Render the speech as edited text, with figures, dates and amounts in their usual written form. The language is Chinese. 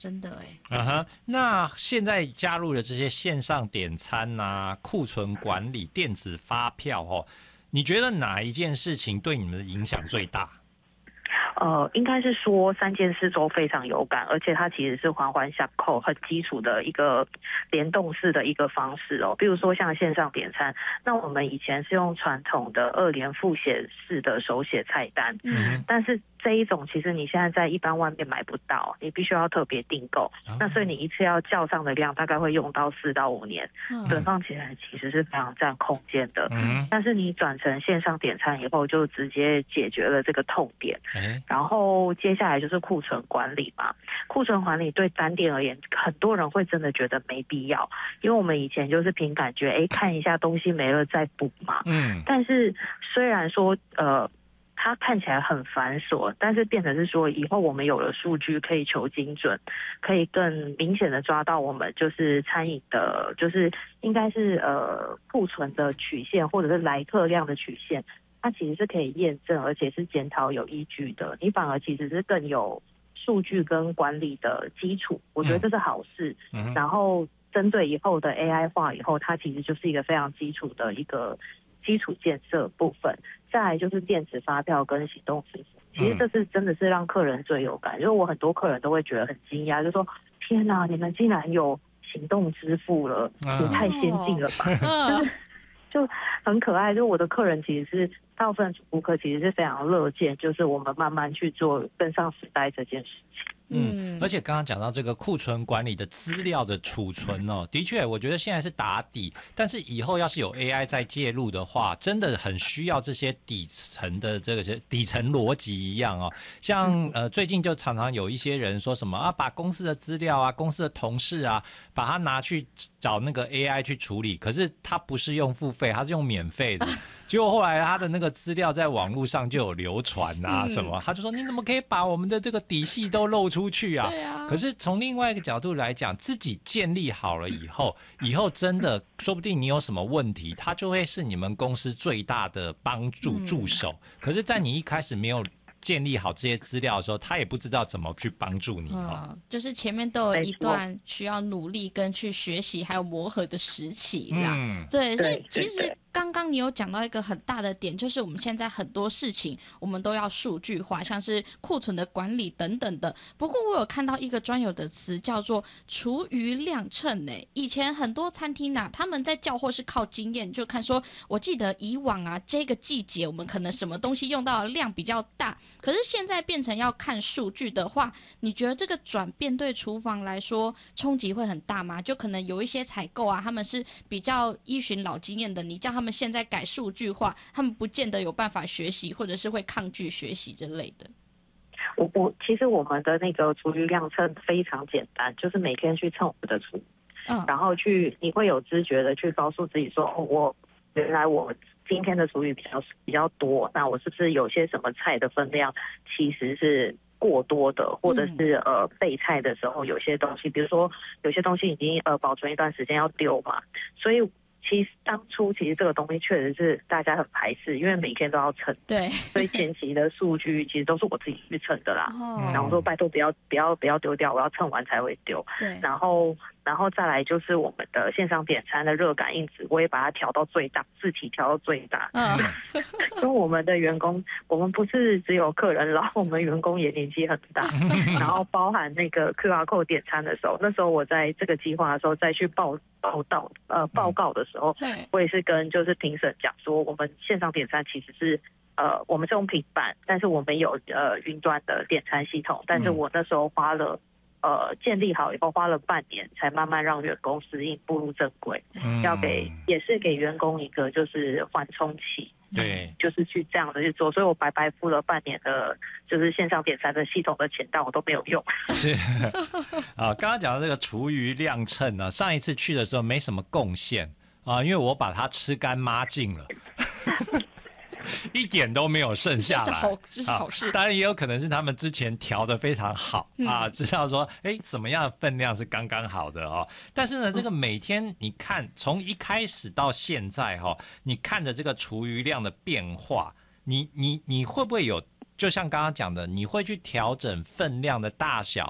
真的哎。 那现在加入了这些线上点餐啊、库存管理、电子发票你觉得哪一件事情对你们的影响最大？ 应该是说3件事都非常有感，而且它其实是环环相扣，很基础的一个联动式的一个方式比如说像线上点餐，那我们以前是用传统的2联复写式的手写菜单，但是这一种其实你现在在一般外面买不到，你必须要特别订购，那所以你一次要叫上的量大概会用到4到5年，存放起来其实是非常占空间的，但是你转成线上点餐以后就直接解决了这个痛点，然后接下来就是库存管理嘛，库存管理对单店而言，很多人会真的觉得没必要，因为我们以前就是凭感觉，看一下东西没了再补嘛，但是虽然说它看起来很繁琐，但是变成是说以后我们有了数据可以求精准，可以更明显的抓到我们就是餐饮的，就是应该是库存的曲线或者是来客量的曲线，它其实是可以验证，而且是检讨有依据的，你反而其实是更有数据跟管理的基础，我觉得这是好事。然后针对以后的 AI 化以后，它其实就是一个非常基础的一个基础建设部分。再来就是电子发票跟行动支付，其实这是真的是让客人最有感，因为我很多客人都会觉得很惊讶，就说天哪，你们竟然有行动支付了，也太先进了吧，就很可爱。就我的客人其实是大部分顾客其实是非常乐见，就是我们慢慢去做跟上时代这件事情。 而且刚刚讲到这个库存管理的资料的储存的确我觉得现在是打底，但是以后要是有 AI 在介入的话，真的很需要这些底层的这个底层逻辑一样像最近就常常有一些人说什么把公司的资料啊、公司的同事啊，把它拿去找那个 AI 去处理，可是他不是用付费，他是用免费的。结果后来他的那个资料在网络上就有流传什么，他就说你怎么可以把我们的这个底细都露出去啊？ 对啊。 可是从另外一个角度来讲，自己建立好了以后真的说不定你有什么问题，它就会是你们公司最大的帮助助手。可是在你一开始没有建立好这些资料的时候，他也不知道怎么去帮助你就是前面都有一段需要努力跟去学习还有磨合的时期啦。对，所以其实刚刚你有讲到一个很大的点，就是我们现在很多事情我们都要数据化，像是库存的管理等等的。不过我有看到一个专有的词叫做厨余量秤以前很多餐厅他们在叫货是靠经验，就看说我记得以往这个季节我们可能什么东西用到的量比较大，可是现在变成要看数据的话，你觉得这个转变对厨房来说冲击会很大吗？就可能有一些采购他们是比较依循老经验的，你叫他们现在改数据化，他们不见得有办法学习，或者是会抗拒学习之类的。 其实我们的那个厨余量秤非常简单，就是每天去称我们的厨余，然后你会有知觉的去告诉自己说，我原来我今天的厨余比较多，那我是不是有些什么菜的分量其实是过多的，或者是备菜的时候有些东西，比如说有些东西已经保存一段时间要丢嘛，所以其实当初这个东西确实是大家很排斥，因为每天都要称， 对， 所以前期的数据其实都是我自己去称的啦。然后我说拜托不要丢掉，我要称完才会丢。 对， 然后再来就是我们的线上点餐的热感应值，我也把它调到最大，字体调到最大。跟我们的员工，我们不是只有客人老，我们员工也年纪很大。然后包含那个 QR code 点餐的时候，那时候我在这个计划的时候再去报告的时候，我也是跟就是评审讲说，我们线上点餐其实是我们是用平板，但是我们有云端的点餐系统，但是我那时候花了建立好以后花了半年才慢慢让员工适应步入正轨，也是给员工一个就是缓冲期， 对， 就是去这样的去做，所以我白白付了半年的就是线上点餐的系统的钱，但我都没有用。 是刚刚讲到这个厨余量秤上一次去的时候没什么贡献因为我把它吃干抹净了。一点都没有剩下来， 这是好事。 当然也有可能是他们之前调得非常好知道说什么样的分量是刚刚好的但是呢，这个每天你看从一开始到现在你看着这个厨余量的变化，你会不会有就像刚刚讲的，你会去调整分量的大小